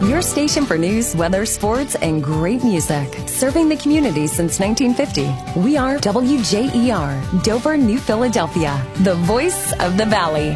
Your station for news, weather, sports, and great music. Serving the community since 1950. We are WJER, Dover, New Philadelphia, the voice of the Valley.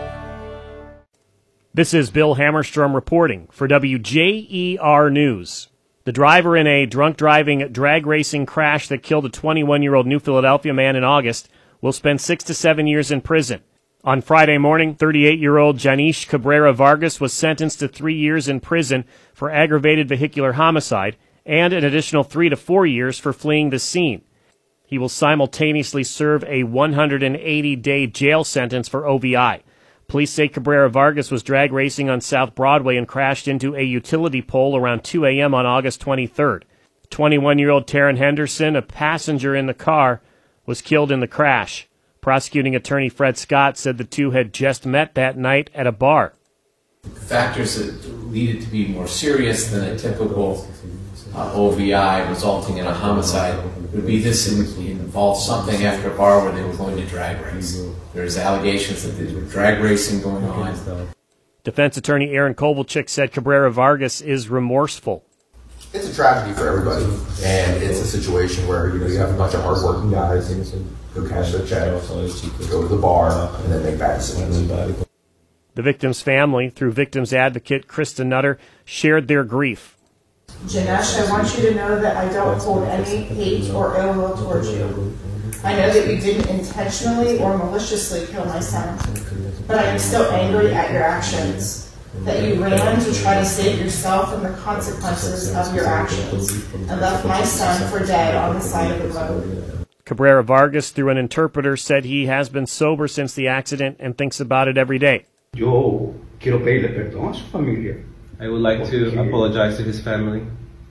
This is Bill Hammerstrom reporting for WJER News. The driver in a drunk driving drag racing crash that killed a 21-year-old New Philadelphia man in August will spend 6 to 7 years in prison. On Friday morning, 38-year-old Janish Cabrera Vargas was sentenced to 3 years in prison for aggravated vehicular homicide and an additional 3 to 4 years for fleeing the scene. He will simultaneously serve a 180-day jail sentence for OVI. Police say Cabrera Vargas was drag racing on South Broadway and crashed into a utility pole around 2 a.m. on August 23rd. 21-year-old Taryn Henderson, a passenger in the car, was killed in the crash. Prosecuting attorney Fred Scott said the two had just met that night at a bar. Factors that lead it to be more serious than a typical OVI resulting in a homicide would be this involved something after a bar where they were going to drag race. There's allegations that there were drag racing going on. Defense attorney Aaron Kovalchik said Cabrera Vargas is remorseful. It's a tragedy for everybody, and it's a situation where you have a bunch of hardworking guys who cash their check, go to the bar, and then make bad decisions. The victim's family, through victim's advocate Krista Nutter, shared their grief. Janesh, I want you to know that I don't hold any hate or ill will towards you. I know that you didn't intentionally or maliciously kill my son, but I am still angry at your actions. That you ran to try to save yourself from the consequences of your actions and left my son for dead on the side of the road. Cabrera Vargas, through an interpreter, said he has been sober since the accident and thinks about it every day. Yo quiero pedirle perdón a su familia. I would like to apologize to his family.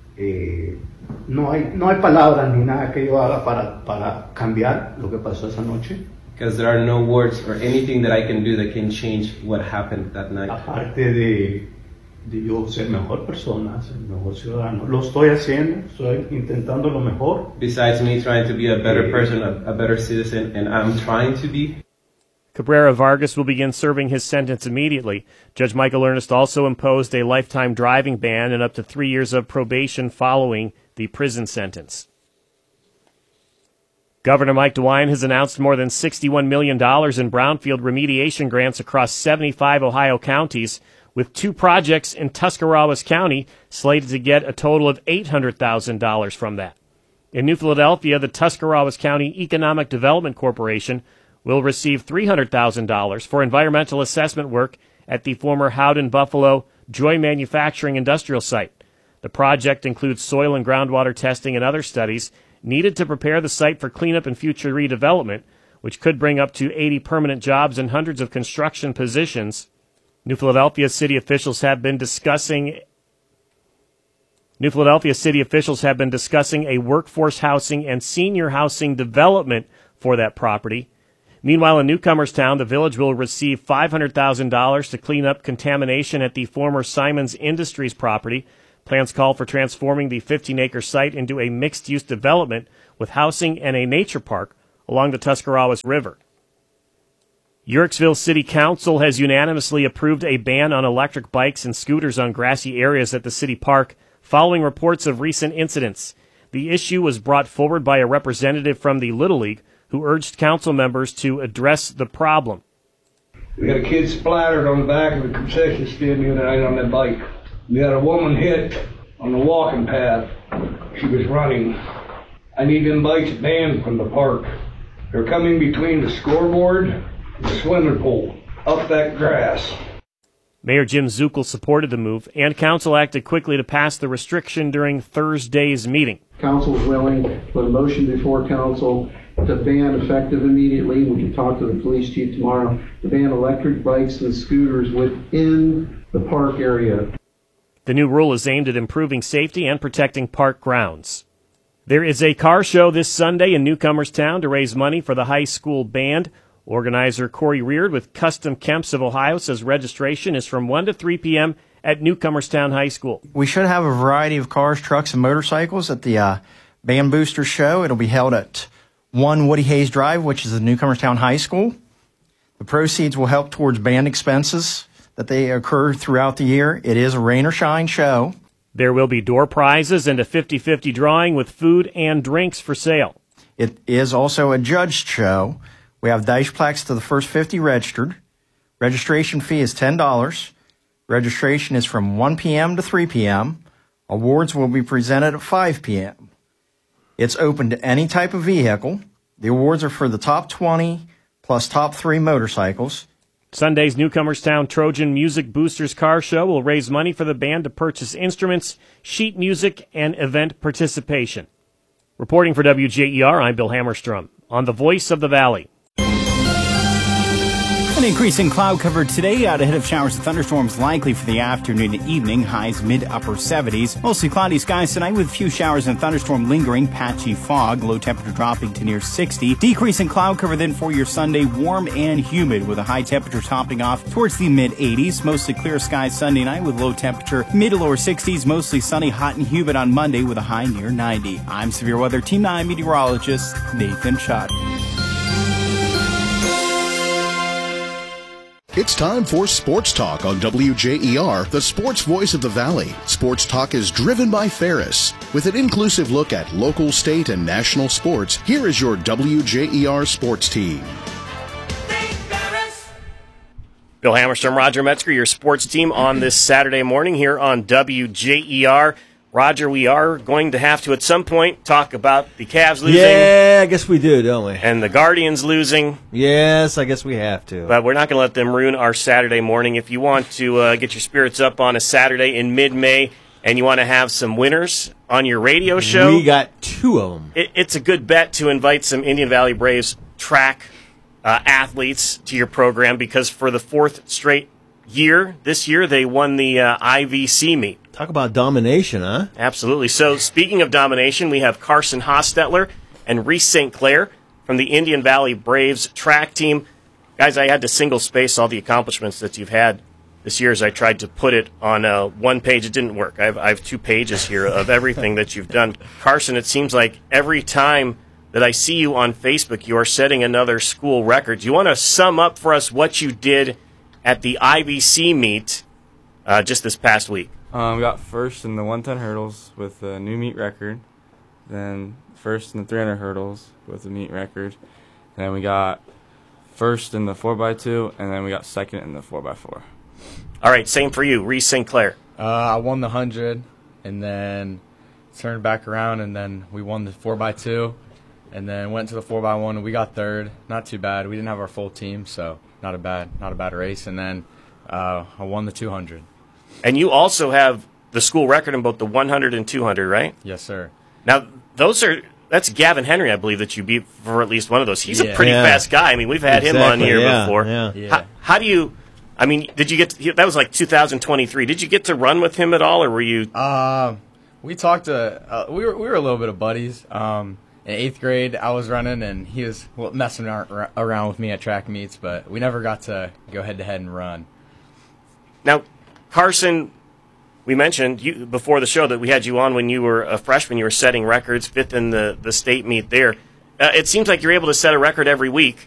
No hay palabras ni nada que yo haga para cambiar lo que pasó esa noche. Because there are no words or anything that I can do that can change what happened that night. Aparte de yo ser mejor persona, ser mejor ciudadano, lo estoy haciendo, estoy intentando lo mejor. Besides me trying to be a better person, a better citizen, and I'm trying to be. Cabrera Vargas will begin serving his sentence immediately. Judge Michael Ernest also imposed a lifetime driving ban and up to 3 years of probation following the prison sentence. Governor Mike DeWine has announced more than $61 million in brownfield remediation grants across 75 Ohio counties, with 2 projects in Tuscarawas County slated to get a total of $800,000 from that. In New Philadelphia, the Tuscarawas County Economic Development Corporation will receive $300,000 for environmental assessment work at the former Howden Buffalo Joy Manufacturing Industrial Site. The project includes soil and groundwater testing and other studies needed to prepare the site for cleanup and future redevelopment, which could bring up to 80 permanent jobs and hundreds of construction positions. New Philadelphia city officials have been discussing a workforce housing and senior housing development for that property. Meanwhile, in Newcomerstown, the village will receive $500,000 to clean up contamination at the former Simons Industries property. Plans call for transforming the 15-acre site into a mixed-use development with housing and a nature park along the Tuscarawas River. Yorksville City Council has unanimously approved a ban on electric bikes and scooters on grassy areas at the city park following reports of recent incidents. The issue was brought forward by a representative from the Little League who urged council members to address the problem. We had a kid splattered on the back of the concession stand the other night on that bike. We had a woman hit on the walking path. She was running. I need them bikes banned from the park. They're coming between the scoreboard and the swimming pool, up that grass. Mayor Jim Zuckel supported the move, and council acted quickly to pass the restriction during Thursday's meeting. Council is willing to put a motion before council to ban effective immediately. We can talk to the police chief tomorrow to ban electric bikes and scooters within the park area. The new rule is aimed at improving safety and protecting park grounds. There is a car show this Sunday in Newcomerstown to raise money for the high school band. Organizer Corey Reard with Custom Kemps of Ohio says registration is from 1 to 3 p.m. at Newcomerstown High School. We should have a variety of cars, trucks, and motorcycles at the Band Booster Show. It'll be held at 1 Woody Hayes Drive, which is the Newcomerstown High School. The proceeds will help towards band expenses. that they occur throughout the year. It is a rain or shine show. There will be door prizes and a 50-50 drawing with food and drinks for sale. It is also a judged show. We have dice plaques to the first 50 registered. Registration fee is $10. Registration is from 1 p.m. to 3 p.m. Awards will be presented at 5 p.m. It's open to any type of vehicle. The awards are for the top 20 plus top 3 motorcycles. Sunday's Newcomerstown Trojan Music Boosters Car Show will raise money for the band to purchase instruments, sheet music, and event participation. Reporting for WJER, I'm Bill Hammerstrom on the Voice of the Valley. An increase in cloud cover today out ahead of showers and thunderstorms likely for the afternoon and evening. Highs mid-upper 70s. Mostly cloudy skies tonight with a few showers and thunderstorm lingering. Patchy fog. Low temperature dropping to near 60. Decrease in cloud cover then for your Sunday. Warm and humid with a high temperature topping off towards the mid-80s. Mostly clear skies Sunday night with low temperature mid to lower 60s. Mostly sunny, hot and humid on Monday with a high near 90. I'm Severe Weather Team 9 meteorologist Nathan Schott. It's time for Sports Talk on WJER, the sports voice of the Valley. Sports Talk is driven by Ferris. With an inclusive look at local, state, and national sports, here is your WJER sports team. Bill Hammerstrom, Roger Metzger, your sports team on this Saturday morning here on WJER. Roger, we are going to have to, at some point, talk about the Cavs losing. Yeah, I guess we do, don't we? And the Guardians losing. Yes, I guess we have to. But we're not going to let them ruin our Saturday morning. If you want to get your spirits up on a Saturday in mid-May and you want to have some winners on your radio show. We got 2 of them. It's a good bet to invite some Indian Valley Braves track athletes to your program because for the 4th straight year, this year, they won the IVC meet. Talk about domination, huh? Absolutely. So, speaking of domination, we have Carson Hostetler and Reese St. Clair from the Indian Valley Braves track team. Guys, I had to single space all the accomplishments that you've had this year as I tried to put it on one page. It didn't work. I have 2 pages here of everything that you've done. Carson, it seems like every time that I see you on Facebook, you are setting another school record. Do you want to sum up for us what you did at the IVC meet just this past week? We got first in the 110 hurdles with a new meet record, then first in the 300 hurdles with a meet record, and then we got first in the 4x2, and then we got second in the 4x4. All right, same for you, Reese St. Clair. I won the 100, and then turned back around, and then we won the 4x2, and then went to the 4x1, and we got third. Not too bad. We didn't have our full team, so not a bad race. And then I won the 200. And you also have the school record in both the 100 and 200, right? Yes, sir. Now, that's Gavin Henry, I believe, that you beat for at least one of those. He's a pretty fast guy. I mean, we've had him on here before. Yeah. How do you, I mean, did you get to, that was like 2023. Did you get to run with him at all, or were you? We talked to, we were a little bit of buddies. In 8th grade, I was running, and he was messing around with me at track meets, but we never got to go head-to-head and run. Now, Carson, we mentioned you before the show that we had you on when you were a freshman. You were setting records, 5th in the state meet there. It seems like you're able to set a record every week.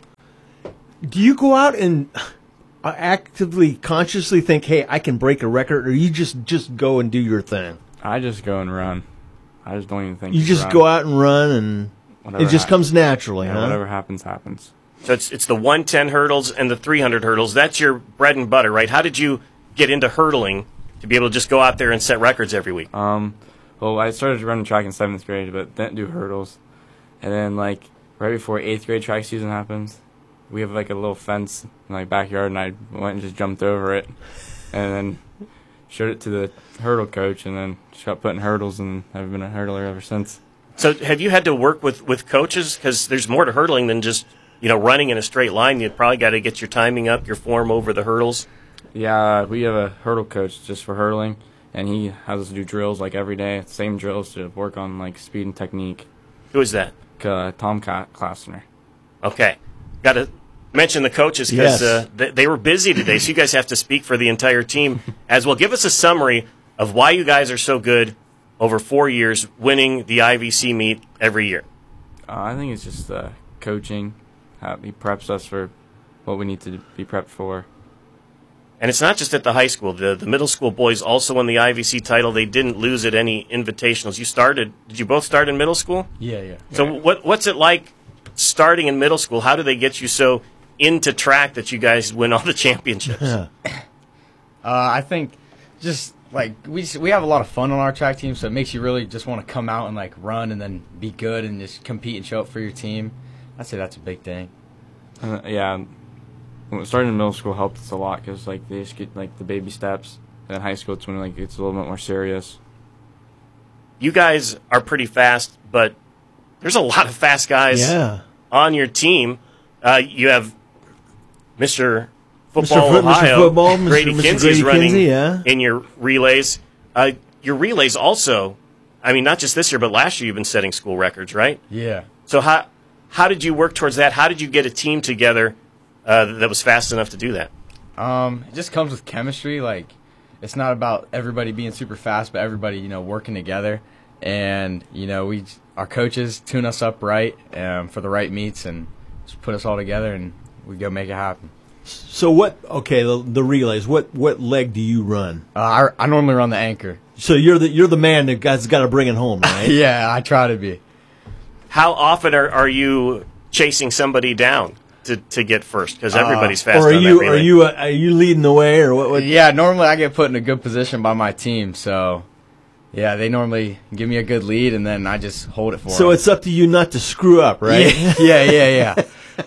Do you go out and actively, consciously think, hey, I can break a record, or you just go and do your thing? I just go and run. I just don't even think. You just go out and run, and whatever it just comes naturally, huh? Whatever happens, happens. So it's the 110 hurdles and the 300 hurdles. That's your bread and butter, right? How did you get into hurdling to be able to just go out there and set records every week? Well, I started running track in 7th grade, but didn't do hurdles. And then, like, right before 8th grade track season happens, we have, like, a little fence in my backyard, and I went and just jumped over it. And then showed it to the hurdle coach, and then just got put in hurdles, and I've been a hurdler ever since. So have you had to work with coaches? Because there's more to hurdling than just, running in a straight line. You've probably got to get your timing up, your form over the hurdles. Yeah, we have a hurdle coach just for hurdling, and he has us do drills, like, every day, same drills to work on, like, speed and technique. Who is that? Tom Klassner. Okay. Got to mention the coaches because they were busy today, so you guys have to speak for the entire team as well. Give us a summary of why you guys are so good over 4 years winning the IVC meet every year. I think it's just coaching. He preps us for what we need to be prepped for. And it's not just at the high school. The middle school boys also won the IVC title. They didn't lose at any invitationals. Did you both start in middle school? Yeah. So what's it like starting in middle school? How do they get you so into track that you guys win all the championships? I think just like we have a lot of fun on our track team, so it makes you really just want to come out and like run and then be good and just compete and show up for your team. I'd say that's a big thing. Yeah. Starting in middle school helped us a lot because like they just get like the baby steps. And in high school, it's when like it's a little bit more serious. You guys are pretty fast, but there's a lot of fast guys on your team. You have Mr. Football Ohio, Grady Kinsey's running in your relays. Your relays also, I mean, not just this year, but last year you've been setting school records, right? Yeah. So how did you work towards that? How did you get a team together that was fast enough to do that? It just comes with chemistry. Like, it's not about everybody being super fast, but everybody, working together. And, our coaches tune us up right for the right meets and just put us all together and we go make it happen. So the relays, what leg do you run? I normally run the anchor. So you're the man that has got to bring it home, right? Yeah, I try to be. How often are you chasing somebody down to get first? Because everybody's fast. Or are you leading the way, or what? Yeah, normally I get put in a good position by my team, so yeah, they normally give me a good lead, and then I just hold it for them. So it's up to you not to screw up, right? Yeah.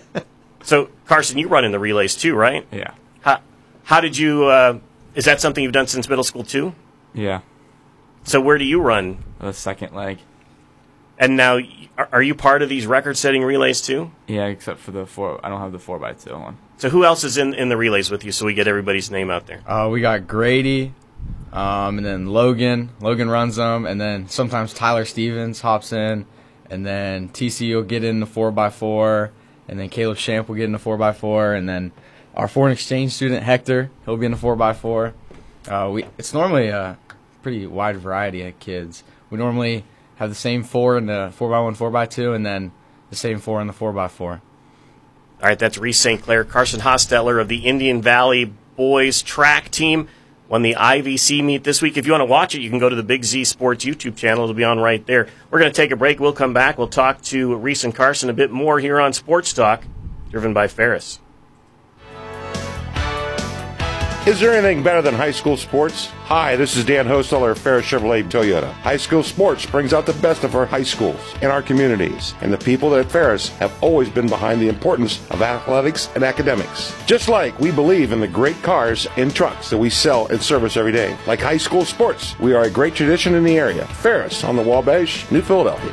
So Carson, you run in the relays too, right? Yeah. How did you? Is that something you've done since middle school too? Yeah. So where do you run? The second leg. And now, are you part of these record-setting relays too? Yeah, except for I don't have the 4x2 one. So who else is in the relays with you? So we get everybody's name out there. We got Grady, and then Logan. Logan runs them, and then sometimes Tyler Stevens hops in, and then TC will get in the 4x4, and then Caleb Shamp will get in the 4x4, and then our foreign exchange student Hector, he'll be in the 4x4. It's normally a pretty wide variety of kids. We normally have the same 4 in the 4x1, 4x2, and then the same 4 in the 4x4. All right, that's Reese St. Clair. Carson Hostetler of the Indian Valley boys track team won the IVC meet this week. If you want to watch it, you can go to the Big Z Sports YouTube channel. It'll be on right there. We're going to take a break. We'll come back. We'll talk to Reese and Carson a bit more here on Sports Talk, driven by Ferris. Is there anything better than high school sports? Hi, this is Dan Hosteller of Ferris Chevrolet Toyota. High school sports brings out the best of our high schools and our communities, and the people at Ferris have always been behind the importance of athletics and academics. Just like we believe in the great cars and trucks that we sell and service every day. Like high school sports, we are a great tradition in the area. Ferris on the Wabash, New Philadelphia.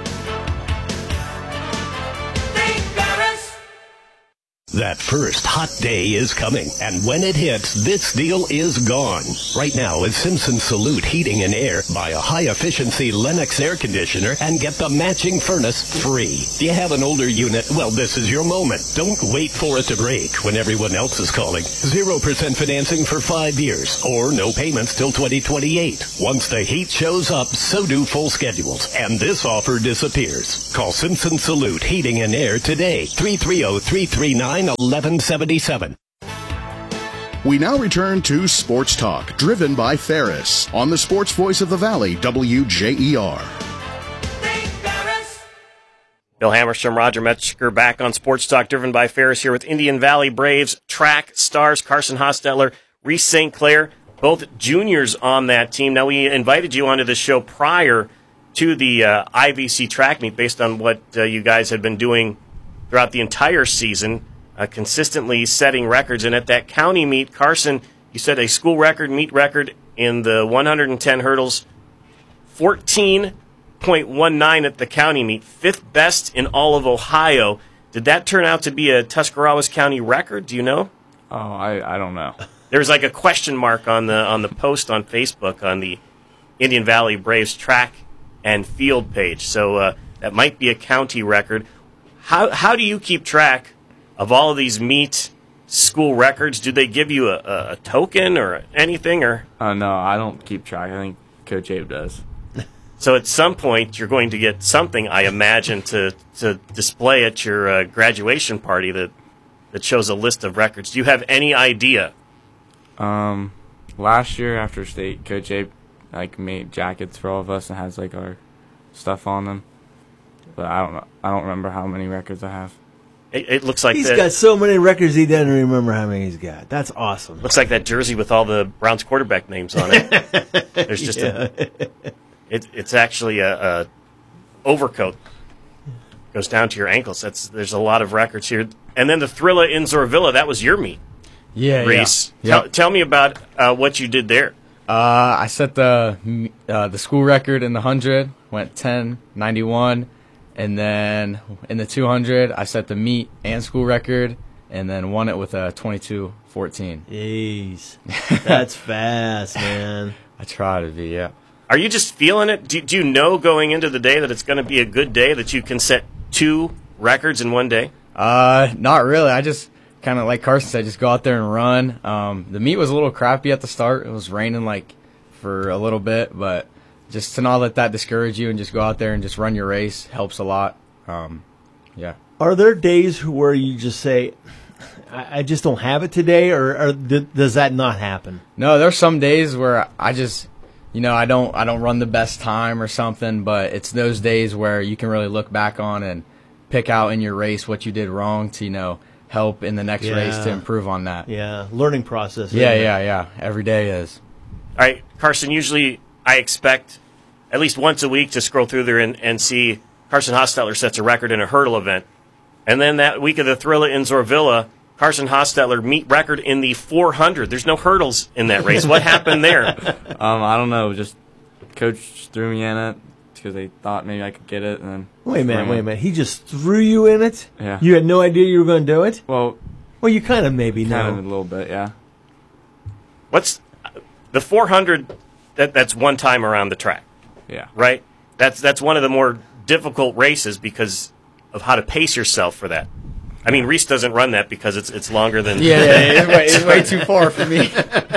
That first hot day is coming, and when it hits, this deal is gone. Right now at Simpson Salute Heating and Air, buy a high-efficiency Lennox air conditioner and get the matching furnace free. Do you have an older unit? Well, this is your moment. Don't wait for it to break when everyone else is calling. 0% financing for 5 years, or no payments till 2028. Once the heat shows up, so do full schedules, and this offer disappears. Call Simpson Salute Heating and Air today, 330-339-1177. We now return to Sports Talk, driven by Ferris, on the sports voice of the Valley, WJER. Bill Hammerstrom, Roger Metzger back on Sports Talk, driven by Ferris here with Indian Valley Braves track stars Carson Hostetler, Reese St. Clair, both juniors on that team. Now, we invited you onto the show prior to the IVC track meet based on what you guys had been doing throughout the entire season. Consistently setting records. And at that county meet, Carson, you set a school record, meet record in the 110 hurdles, 14.19 at the county meet, 5th best in all of Ohio. Did that turn out to be a Tuscarawas County record? Do you know? Oh, I don't know. There's like a question mark on the post on Facebook on the Indian Valley Braves track and field page. So that might be a county record. How do you keep track of all of these meet school records? Do they give you a token or anything? Or no, I don't keep track. I think Coach Abe does. So at some point, you're going to get something, I imagine, to display at your graduation party that shows a list of records. Do you have any idea Last year after state, Coach Abe made jackets for all of us and has our stuff on them. But I don't remember how many records I have. It looks like he's got so many records he doesn't remember how many he's got. That's awesome. Looks like that jersey with all the Browns quarterback names on it. There's just it's actually a overcoat. Goes down to your ankles. There's a lot of records here. And then the Thrilla in Zorvilla, that was your meet. Yeah, Reese. Yeah. Tell me about what you did there. I set the school record in the 100, went 10:91, and then in the 200, I set the meet and school record, and then won it with a 22:14. Jeez, that's fast, man. I try to be, yeah. Are you just feeling it? Do you know going into the day that it's going to be a good day, that you can set 2 records in one day? Not really. I just kind of, like Carson said, just go out there and run. The meet was a little crappy at the start. It was raining for a little bit, but just to not let that discourage you and just go out there and just run your race helps a lot. Yeah. Are there days where you just say, I just don't have it today, or does that not happen? No, there's some days where I just, I don't run the best time or something, but it's those days where you can really look back on and pick out in your race what you did wrong to, help in the next race to improve on that. Yeah, learning process. Yeah. Every day is. All right, Carson, usually I expect at least once a week to scroll through there and see Carson Hostetler sets a record in a hurdle event. And then that week of the Thrilla in Zorvilla, Carson Hostetler meet record in the 400. There's no hurdles in that race. What happened there? I don't know. Just coach threw me in it because they thought maybe I could get it. And then wait a minute. He just threw you in it? Yeah. You had no idea you were going to do it? Well, you kind of maybe know. Kind of a little bit, yeah. What's the 400? That's one time around the track. Yeah. Right? That's one of the more difficult races because of how to pace yourself for that. I mean, Reese doesn't run that because it's longer than... Yeah, it's way too far for me.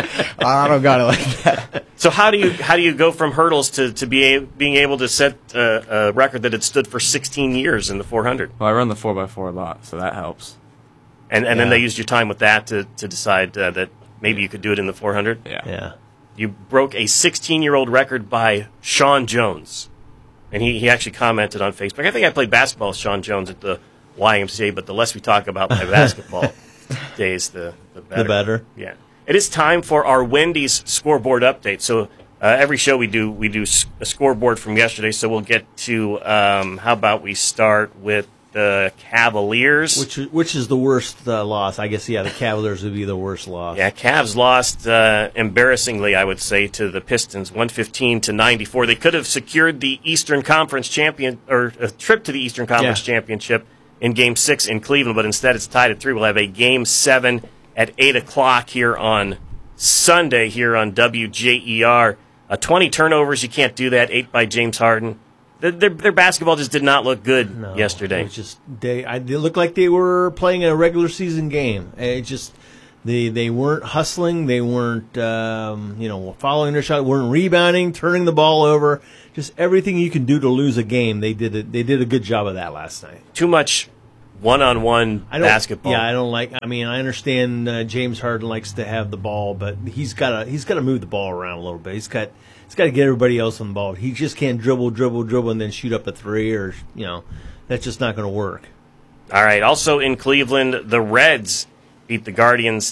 I don't got it like that. So how do you go from hurdles to being able to set a record that had stood for 16 years in the 400? Well, I run the 4x4 a lot, so that helps. And then they used your time with that to decide that maybe you could do it in the 400? Yeah. You broke a 16-year-old record by Sean Jones. And he actually commented on Facebook. I think I played basketball with Sean Jones at the YMCA, but the less we talk about my basketball days, the better. The better. Yeah. It is time for our Wendy's scoreboard update. So every show we do a scoreboard from yesterday. So we'll get to how about we start with the Cavaliers, which is the worst loss? I guess the Cavaliers would be the worst loss. Yeah, Cavs lost embarrassingly, I would say, to the Pistons, 115-94. They could have secured the Eastern Conference a trip to the Eastern Conference Championship in Game 6 in Cleveland, but instead it's tied at 3. We'll have a Game 7 at 8 o'clock here on Sunday here on WJER. 20 turnovers, you can't do that. 8 by James Harden. Their basketball just did not look good yesterday. It was just they looked like they were playing a regular season game. It just they weren't hustling. They weren't following their shot. Weren't rebounding, turning the ball over. Just everything you can do to lose a game. They did a good job of that last night. Too much one-on-one basketball. Yeah, I don't like. I mean, I understand James Harden likes to have the ball, but he's got to move the ball around a little bit. He's got to get everybody else on the ball. He just can't dribble, and then shoot up a three, or that's just not going to work. All right. Also in Cleveland, the Reds beat the Guardians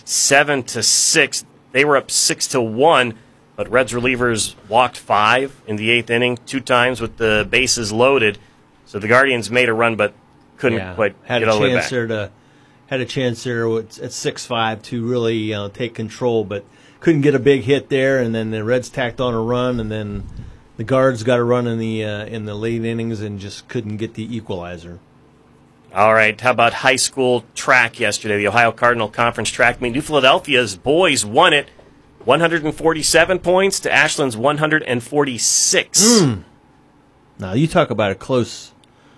7-6. They were up 6-1, but Reds relievers walked 5 in the 8th inning, 2 times with the bases loaded. So the Guardians made a run, but couldn't quite get all the way back. Had a chance there at 6-5 to really take control, but couldn't get a big hit there. And then the Reds tacked on a run, and then the Guards got a run in the late innings and just couldn't get the equalizer. All right, how about high school track yesterday? The Ohio Cardinal Conference track meet. New Philadelphia's boys won it, 147 points to Ashland's 146. Now you talk about a close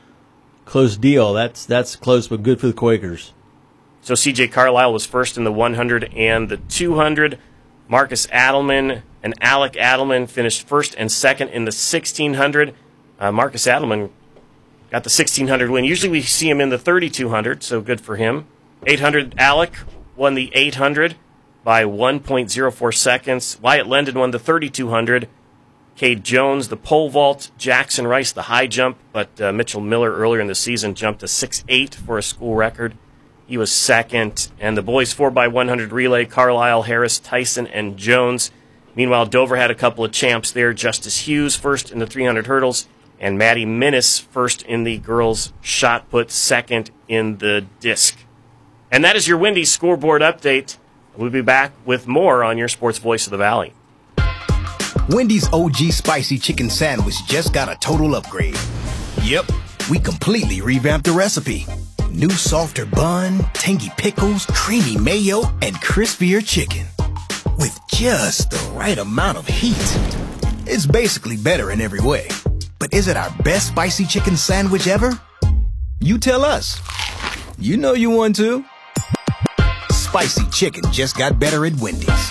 deal. That's close, but good for the Quakers. So C.J. Carlisle was first in the 100 and the 200. Marcus Adelman and Alec Adelman finished first and second in the 1600. Marcus Adelman got the 1600 win. Usually we see him in the 3200, so good for him. 800, Alec won the 800 by 1.04 seconds. Wyatt Lendon won the 3,200. Cade Jones, the pole vault. Jackson Rice, the high jump. But Mitchell Miller earlier in the season jumped a 6.8 for a school record. He was second. And the boys 4x100 relay, Carlisle, Harris, Tyson, and Jones. Meanwhile, Dover had a couple of champs there. Justice Hughes first in the 300 hurdles, and Maddie Minnis first in the girls' shot put, second in the disc. And that is your Wendy's scoreboard update. We'll be back with more on your Sports Voice of the Valley. Wendy's OG Spicy Chicken Sandwich just got a total upgrade. Yep, we completely revamped the recipe. New softer bun, tangy pickles, creamy mayo, and crispier chicken. With just the right amount of heat. It's basically better in every way. But is it our best spicy chicken sandwich ever? You tell us. You know you want to. Spicy chicken just got better at Wendy's.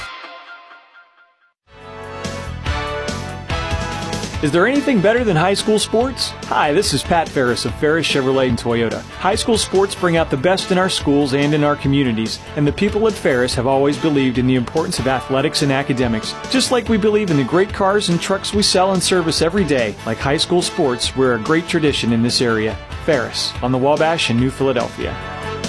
Is there anything better than high school sports? Hi, this is Pat Ferris of Ferris Chevrolet and Toyota. High school sports bring out the best in our schools and in our communities, and the people at Ferris have always believed in the importance of athletics and academics. Just like we believe in the great cars and trucks we sell and service every day, like high school sports, we're a great tradition in this area. Ferris, on the Wabash in New Philadelphia.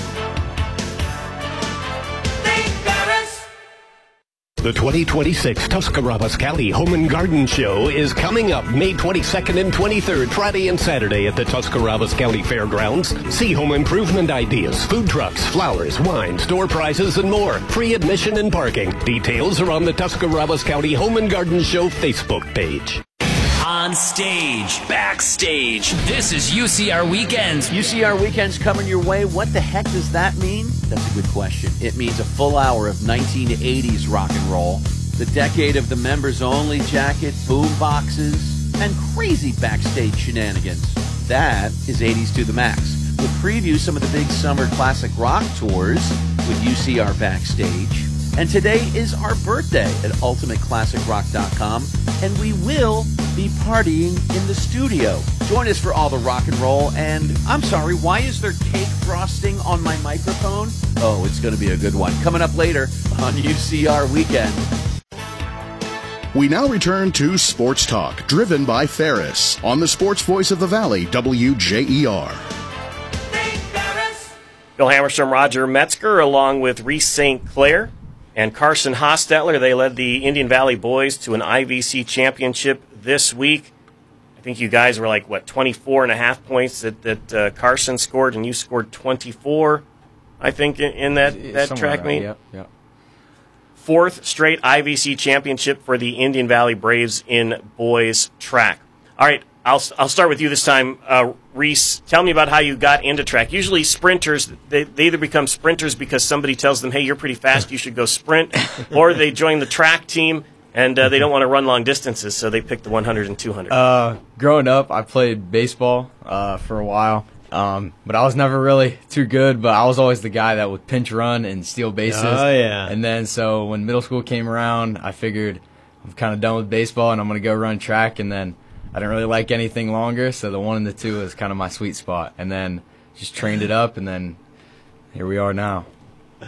The 2026 Tuscarawas County Home and Garden Show is coming up May 22nd and 23rd, Friday and Saturday at the Tuscarawas County Fairgrounds. See home improvement ideas, food trucks, flowers, wine, store prizes, and more. Free admission and parking. Details are on the Tuscarawas County Home and Garden Show Facebook page. On stage, backstage, this is UCR Weekends. UCR Weekends coming your way. What the heck does that mean? That's a good question. It means a full hour of 1980s rock and roll, the decade of the members-only jacket, boom boxes, and crazy backstage shenanigans. That is 80s to the max. We'll preview some of the big summer classic rock tours with UCR Backstage. And today is our birthday at UltimateClassicRock.com, and we will be partying in the studio. Join us for all the rock and roll, and I'm sorry, why is there cake frosting on my microphone? Oh, it's going to be a good one. Coming up later on UCR Weekend. We now return to Sports Talk, driven by Ferris, on the Sports Voice of the Valley, WJER. Bill Hammerstrom, Roger Metzger, along with Reese St. Clair and Carson Hostetler. They led the Indian Valley boys to an IVC championship this week. I think you guys were like, 24.5 points that Carson scored, and you scored 24, I think, in that track meet. Yep. Fourth straight IVC championship for the Indian Valley Braves in boys track. All right, I'll start with you this time. Reese, tell me about how you got into track. Usually sprinters, they either become sprinters because somebody tells them, hey, you're pretty fast, you should go sprint, or they join the track team and they don't want to run long distances, so they pick the 100 and 200. Growing up, I played baseball for a while, but I was never really too good, but I was always the guy that would pinch run and steal bases. Oh, yeah. And then so when middle school came around, I figured I'm kind of done with baseball and I'm going to go run track, and then I didn't really like anything longer, so the 1 and the 2 was kind of my sweet spot. And then just trained it up, and then here we are now.